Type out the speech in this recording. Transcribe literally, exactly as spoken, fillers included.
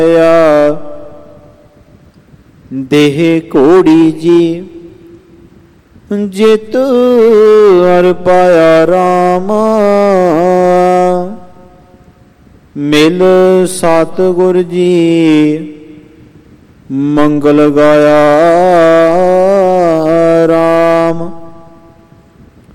ਦੇਹ ਘੋੜੀ ਜੀ ਜਿਤ ਹਰਿ ਪਾਇਆ ਰਾਮ। ਮਿਲ ਸਤਿਗੁਰ ਜੀ ਮੰਗਲ ਗਾਇਆ